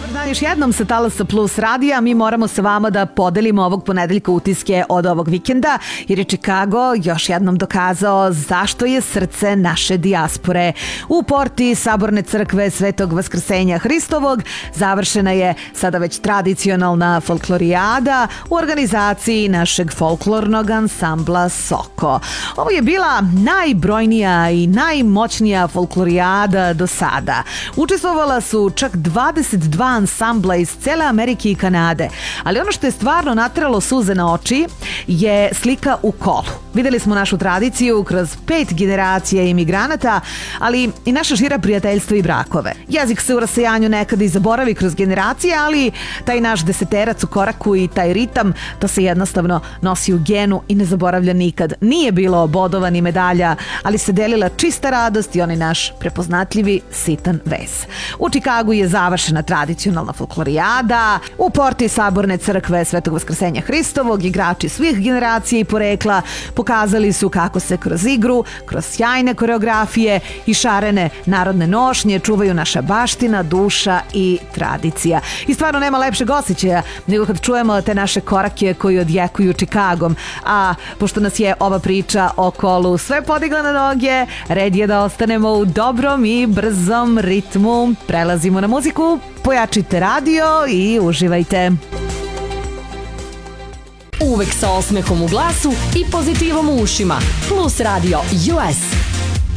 Dan još jednom sa Talasa Plus radija. Mi moramo sa vama da podelimo ovog ponedeljka utiske od ovog vikenda, jer je Chicago još jednom dokazao zašto je srce naše dijaspore. U porti Saborne crkve Svetog Vaskrsenja Hristovog završena je sada već tradicionalna folklorijada u organizaciji našeg folklornog ansambla Soko. Ovo je bila najbrojnija i najmoćnija folklorijada do sada. Učestvovala su čak 22 ansambla iz cele Amerike i Kanade, ali ono što je stvarno nateralo suze na oči je slika u kolu. Videli smo našu tradiciju kroz 5 generacija imigranata, ali i naša šira prijateljstva i brakove. Jezik se u rasejanju nekada i zaboravi kroz generacije, ali taj naš deseterac u koraku i taj ritam, to se jednostavno nosi u genu i ne zaboravlja nikad. Nije bilo bodova ni medalja, ali se delila čista radost i onaj naš prepoznatljivi sitan vez. U Chicagu je završena tradicionalna folklorijada. U porti Saborne crkve Svetog Vaskrsenja Hristovog igrači svih generacija i porekla pokazali su kako se kroz igru, kroz sjajne koreografije i šarene narodne nošnje čuvaju naša baština, duša i tradicija. I stvarno nema lepšeg osjećaja nego kad čujemo te naše korake koji odjekuju Chicagom. A pošto nas je ova priča o kolu sve podigla na noge, red je da ostanemo u dobrom i brzom ritmu. Prelazimo na muziku, pojačite radio i uživajte. Uvek sa osmehom u glasu i pozitivom u ušima. Plus Radio US.